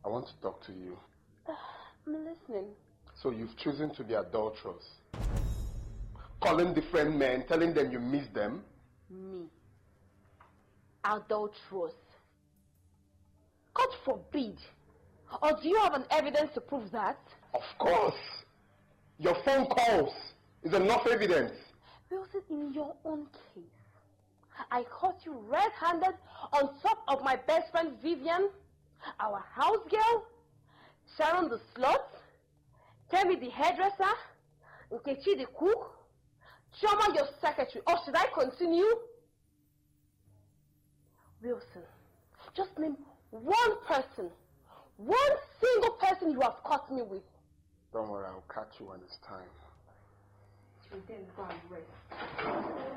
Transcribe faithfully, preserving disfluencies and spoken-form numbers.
want to talk to you. I'm listening. So you've chosen to be adulterous. Calling different men, telling them you miss them. Me? Adulterous? God forbid. Or do you have an evidence to prove that? Of course. Your phone calls is enough evidence. Wilson, in your own case, I caught you red-handed on top of my best friend Vivian, our house girl, Sharon the slut, Kemi the hairdresser, Nkechi the cook, Chioma your secretary. Or should I continue? Wilson, just name one person, one single person you have caught me with. Don't worry, I'll catch you when it's time. And then go and rest.